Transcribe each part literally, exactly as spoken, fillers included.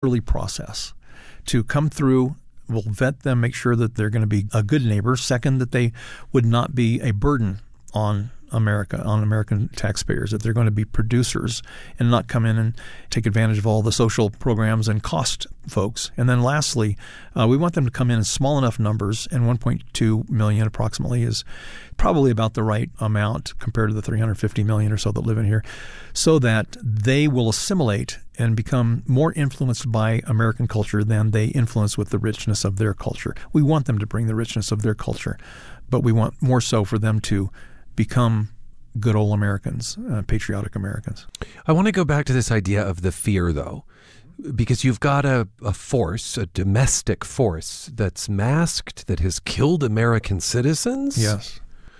early process to come through. We'll vet them, make sure that they're going to be a good neighbor. Second, that they would not be a burden on America, on American taxpayers, that they're going to be producers and not come in and take advantage of all the social programs and cost folks. And then lastly, uh, we want them to come in in small enough numbers, and one point two million approximately is probably about the right amount compared to the three hundred fifty million or so that live in here, so that they will assimilate and become more influenced by American culture than they influence with the richness of their culture. We want them to bring the richness of their culture, but we want more so for them to become good old Americans, uh, patriotic Americans. I want to go back to this idea of the fear, though, because you've got a, a force, a domestic force that's masked, that has killed American citizens. Yes.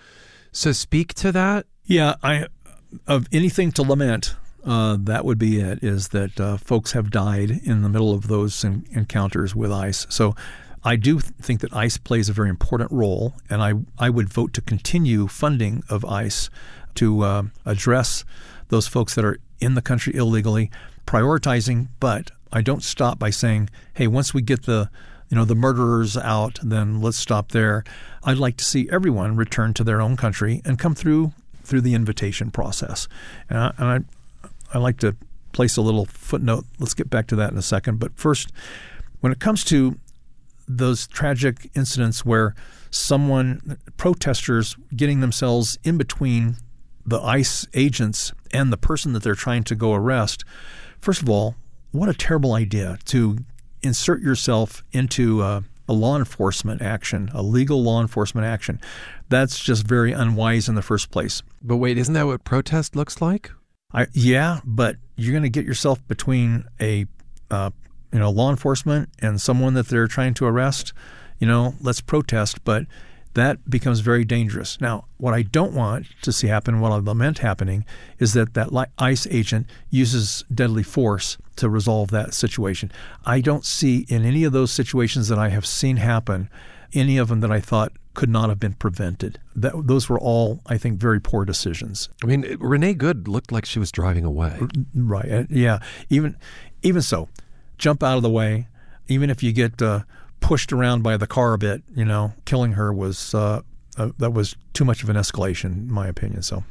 So speak to that. Yeah, I of anything to lament, uh, that would be it, is that uh, folks have died in the middle of those en- encounters with ICE. So I do think that ICE plays a very important role, and I, I would vote to continue funding of ICE to uh, address those folks that are in the country illegally, prioritizing, but I don't stop by saying, hey, once we get the you know the murderers out, then let's stop there. I'd like to see everyone return to their own country and come through through the invitation process. And I, and I, I like to place a little footnote. Let's get back to that in a second. But first, when it comes to those tragic incidents where someone, protesters getting themselves in between the ICE agents and the person that they're trying to go arrest, first of all, what a terrible idea to insert yourself into a, a law enforcement action, a legal law enforcement action. That's just very unwise in the first place. But wait, isn't that what protest looks like? I, yeah, but you're going to get yourself between a uh, you know, law enforcement and someone that they're trying to arrest. You know, let's protest, but that becomes very dangerous. Now, what I don't want to see happen, what I lament happening, is that that ICE agent uses deadly force to resolve that situation. I don't see in any of those situations that I have seen happen, any of them that I thought could not have been prevented. That, those were all, I think, very poor decisions. I mean, Renee Good looked like she was driving away. Right. Yeah. Even, even so, jump out of the way. Even if you get uh, pushed around by the car a bit, you know, killing her was uh, uh, that was too much of an escalation, in my opinion. So,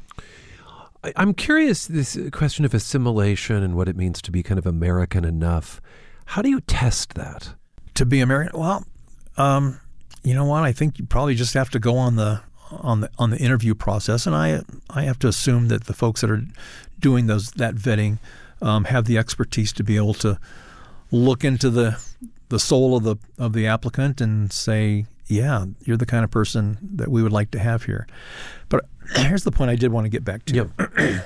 I, I'm curious, this question of assimilation and what it means to be kind of American enough. How do you test that? To be American? Well, um, you know what? I think you probably just have to go on the on the on the interview process, and I I have to assume that the folks that are doing those that vetting um, have the expertise to be able to look into the the soul of the of the applicant and say, yeah, you're the kind of person that we would like to have here. But here's the point I did want to get back to. Yep.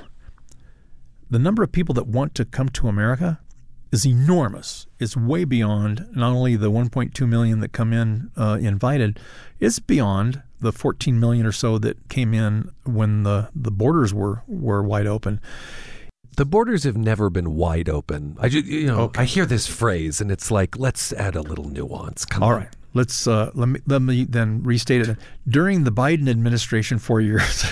The number of people that want to come to America is enormous. It's way beyond not only the one point two million that come in uh, invited, it's beyond the fourteen million or so that came in when the, the borders were, were wide open. The borders have never been wide open. I just, you know, okay. I hear this phrase and it's like, let's add a little nuance. Come All on. right. Let's uh, let me let me then restate it. During the Biden administration, four years,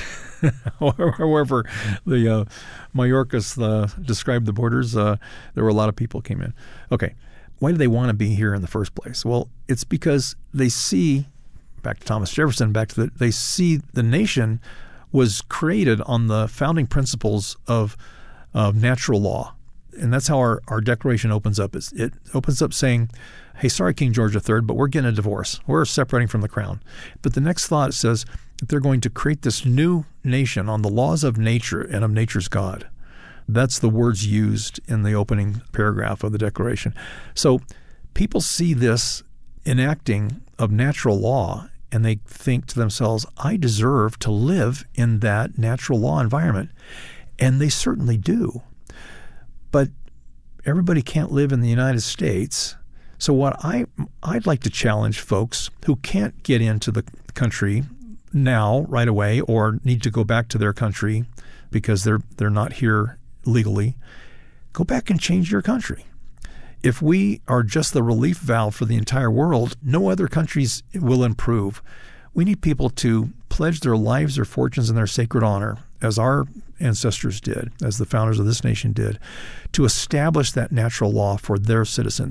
however the uh, Mayorkas uh, described the borders, uh, there were a lot of people came in. Okay, why do they want to be here in the first place? Well, it's because they see, back to Thomas Jefferson, back to the, they see the nation was created on the founding principles of of natural law. And that's how our, our declaration opens up. It's, it opens up saying, hey, sorry, King George the Third, but we're getting a divorce. We're separating from the crown. But the next thought says that they're going to create this new nation on the laws of nature and of nature's God. That's the words used in the opening paragraph of the Declaration. So people see this enacting of natural law, and they think to themselves, I deserve to live in that natural law environment. And they certainly do. But everybody can't live in the United States. So what I, I'd like to challenge folks who can't get into the country now, right away, or need to go back to their country because they're they're not here legally, go back and change your country. If we are just the relief valve for the entire world, no other countries will improve. We need people to pledge their lives, their fortunes, and their sacred honor as our ancestors did, as the founders of this nation did, to establish that natural law for their citizens.